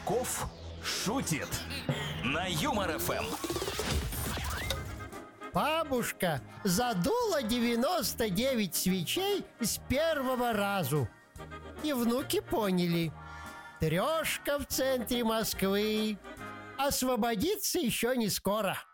Качков шутит на Юмор ФМ. Бабушка задула 99 свечей с первого разу. И внуки поняли: трешка в центре Москвы освободится еще не скоро.